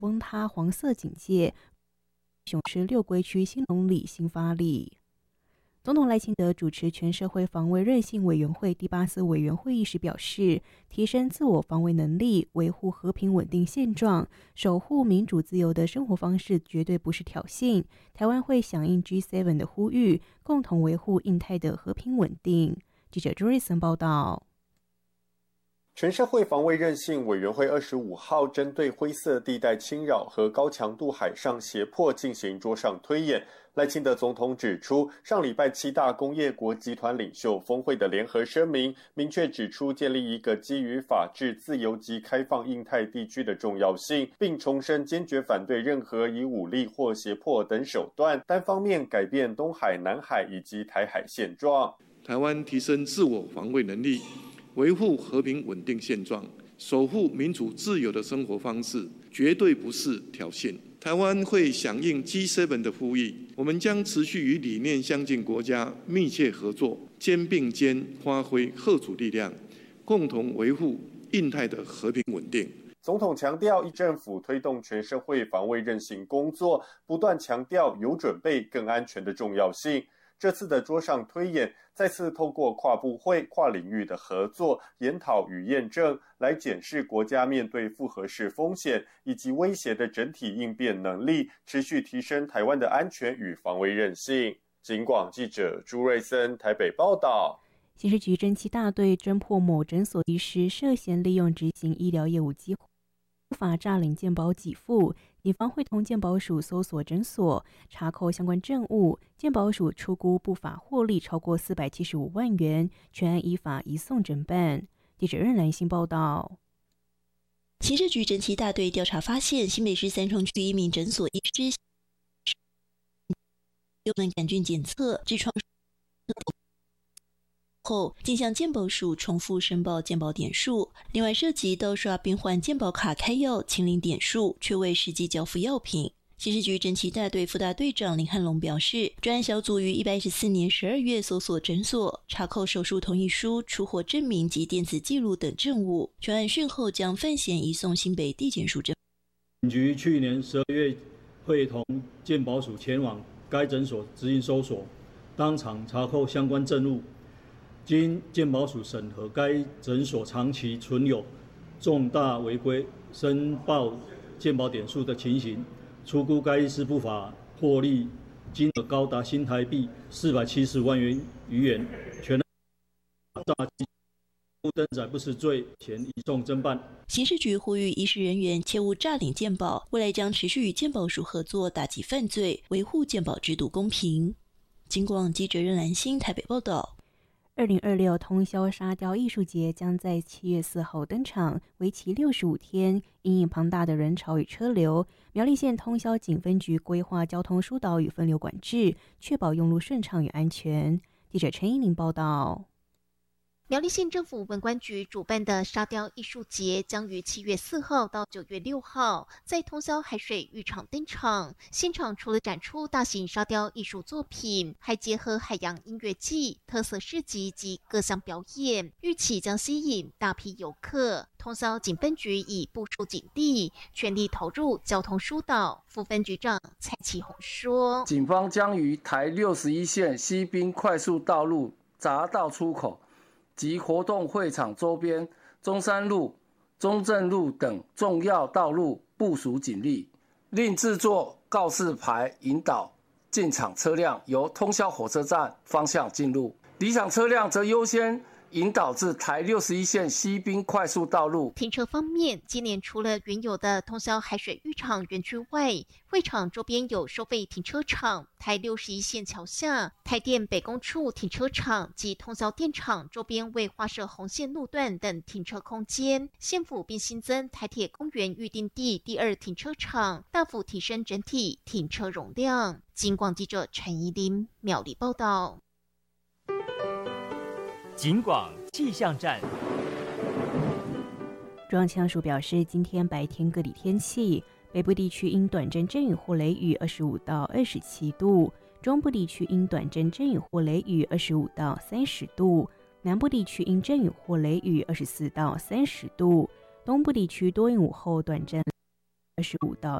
崩塌黄色警戒，雄狮六龟区新隆里新发力。总统赖清德主持全社会防卫韧性委员会第8次委员会议时表示，提升自我防卫能力，维护和平稳定现状，守护民主自由的生活方式绝对不是挑衅。台湾会响应 G7 的呼吁，共同维护印太的和平稳定。记者朱瑞森报道。 全社会防卫韧性委员会25号针对灰色地带侵扰和高强度海上胁迫进行桌上推演。赖清德总统指出，上礼拜7大工业国集团领袖峰会的联合声明，明确指出建立一个基于法治、自由及开放印太地区的重要性，并重申坚决反对任何以武力或胁迫等手段单方面改变东海、南海以及台海现状。 台湾提升自我防卫能力，维护和平稳定现状，守护民主自由的生活方式，绝对不是挑衅。台湾会响应 G7 的呼吁，我们将持续与理念相近国家密切合作，肩并肩发挥嚇阻力量，共同维护印太的和平稳定。 总统强调，政府推动全社会防卫韧性工作，不断强调有准备更安全的重要性。这次的桌上推演再次透过跨部会、跨领域的合作、研讨与验证，来检视国家面对复合式风险以及威胁的整体应变能力，持续提升台湾的安全与防卫韧性。警广记者朱瑞森台北报道。 刑事局侦缉大队侦破某诊所医师涉嫌利用执行医疗业务机会不法诈领健保给付，警方会同健保署搜索诊所，查扣相关证物。健保署初估不法获利超过475万元，全案依法移送侦办。记者任兰心报道。 刑事局侦缉大队调查发现，新北市三重区一名诊所医师幽门杆菌检测痔疮后，竟向健保署重复申报健保点数，另外涉及盗刷病患健保卡开药清零点数，却未实际交付药品。刑事局侦缉大队副大队长林汉龙表示，专案小组于114年12月搜索诊所，查扣手术同意书、出货证明及电子记录等证物。专案讯后将犯嫌移送新北地检署侦。 警局去年12月会同健保署前往该诊所执行搜索，当场查扣相关证物。经健保署审核，该诊所长期存有重大违规申报健保点数的情形，初估该医师不法获利金额高达新台币470万元余元，全案诈欺登载不实罪前移送侦办。 刑事局呼吁医事人员切勿诈领健保，未来将持续与健保署合作，打击犯罪，维护健保制度公平。警广记者任兰心台北报道。 2026通宵沙雕艺术节将在7月4号登场，为期65天。因应庞大的人潮与车流，苗栗县通宵警分局规划交通疏导与分流管制，确保用路顺畅与安全。记者陈依玲报道。 苗栗县政府文管局主办的沙雕艺术节将于7月4号到9月6号在通霄海水浴场登场。现场除了展出大型沙雕艺术作品，还结合海洋音乐季、特色市集及各项表演，预期将吸引大批游客。通霄警分局已部署警力，全力投入交通疏导。副分局长蔡启宏说：“ 警方将于台61线西滨快速道路匝道出口及活动会场周边、中山路、中正路等重要道路部署警力，另制作告示牌引导进场车辆由通霄火车站方向进入，离场车辆则优先引导至台61线西滨快速道路。 停车方面，今年除了原有的通霄海水浴场园区外，会场周边有收费停车场、台61线桥下、台电北工处停车场及通霄电厂周边为划设红线路段等停车空间。县府并新增台铁公园预定地第2停车场，大幅提升整体停车容量。警广记者陈怡琳苗栗报道。 警广气象站。 中央气象署表示，今天白天各地天气，北部地区因短阵阵雨或雷雨25到27度，中部地区因短阵阵雨或雷雨25到30度，南部地区因阵雨或雷雨24到30度，东部地区多云午后短阵 25到